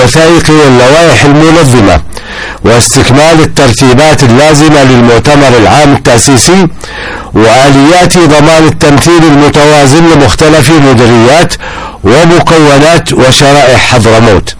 الوثائق واللوائح المنظمة، واستكمال الترتيبات اللازمة للمؤتمر العام التأسيسي، وآليات ضمان التمثيل المتوازن لمختلف مديريات ومكونات وشرائح حضرموت.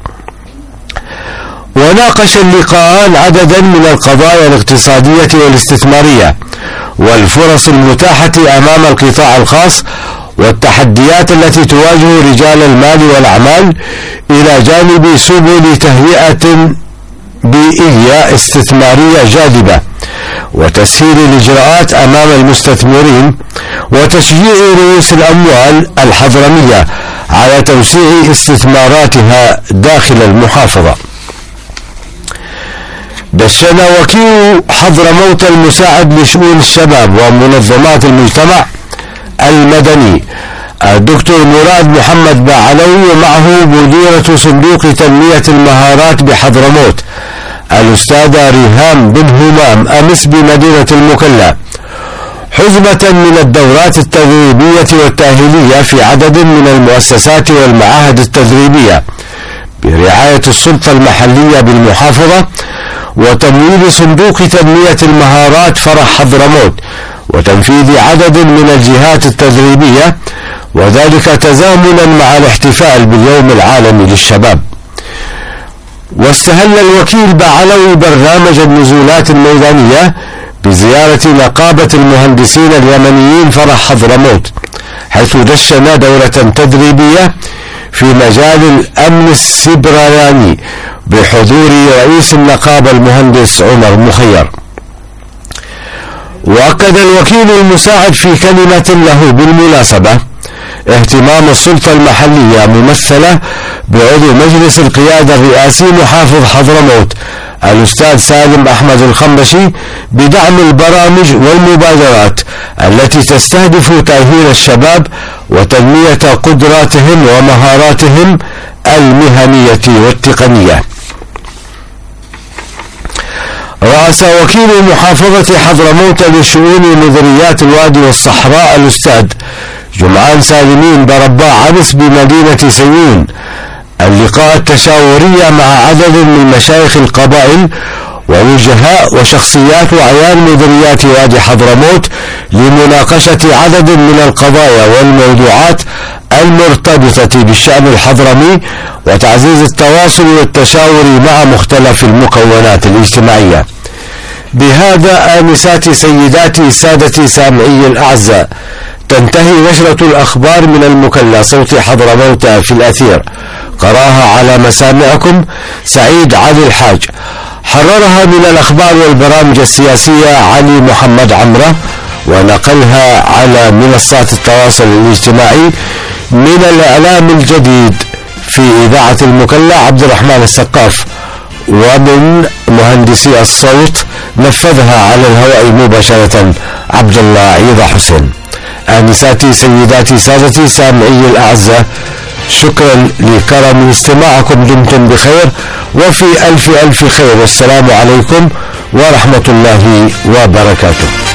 وناقش اللقاءان عددا من القضايا الاقتصادية والاستثمارية والفرص المتاحة أمام القطاع الخاص والتحديات التي تواجه رجال المال والأعمال، إلى جانب سبل تهيئة بيئية استثمارية جاذبة وتسهيل الإجراءات أمام المستثمرين، وتشجيع رؤوس الأموال الحضرمية على توسيع استثماراتها داخل المحافظة. دشن وكيل حضرموت المساعد لشؤون الشباب ومنظمات المجتمع المدني الدكتور مراد محمد باعلوي، ومعه مديرة صندوق تنمية المهارات بحضرموت الأستاذة ريهام بن همام أمس بمدينة المكلا، حزمة من الدورات التدريبية والتأهيلية في عدد من المؤسسات والمعاهد التدريبية برعاية السلطة المحلية بالمحافظة، وتمويل صندوق تنمية المهارات فرع حضرموت، وتنفيذ عدد من الجهات التدريبية، وذلك تزامنا مع الاحتفال باليوم العالمي للشباب. واستهل الوكيل باعلوي برنامج النزولات الميدانية بزيارة نقابة المهندسين اليمنيين فرع حضرموت، حيث دشن دورة تدريبية في مجال الأمن السيبراني بحضور رئيس النقابة المهندس عمر مخير. وأكد الوكيل المساعد في كلمة له بالمناسبة اهتمام السلطة المحلية ممثلة بعضو مجلس القيادة الرئاسي محافظ حضرموت الأستاذ سالم أحمد الخنبشي بدعم البرامج والمبادرات التي تستهدف تأهيل الشباب وتنمية قدراتهم ومهاراتهم المهنية والتقنية. رأس وكيل محافظة حضرموت لشؤون مديريات الوادي والصحراء الأستاذ جمعان سالمين برباع أمس بمدينة سيون اللقاء التشاوري مع عدد من مشايخ القبائل ووجهاء وشخصيات وأعيان مديريات وادي حضرموت لمناقشة عدد من القضايا والموضوعات المرتبطة بالشأن الحضرمي وتعزيز التواصل والتشاور مع مختلف المكونات الاجتماعية. بهذا آنساتي سيداتي سادتي سامعي الأعزاء، تنتهي نشرة الأخبار من المكلا صوت حضرموت في الأثير. قراها على مسامعكم سعيد علي الحاج، حررها من الأخبار والبرامج السياسية علي محمد عمرة، ونقلها على منصات التواصل الاجتماعي من الإعلام الجديد في إذاعة المكلا عبد الرحمن السقاف، ومن مهندسي الصوت نفذها على الهواء مباشرة عبد الله عيضة حسين. آنساتي سيداتي سادتي سامعي الأعزاء، شكرا لكرم استماعكم، دمتم بخير وفي ألف خير، والسلام عليكم ورحمة الله وبركاته.